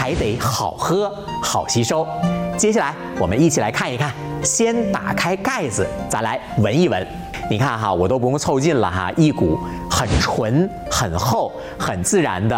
还得好喝、好吸收。接下来我们一起来看一看，先打开盖子，再来闻一闻。你看哈，我都不用凑近了哈，一股很纯、很厚、很自然的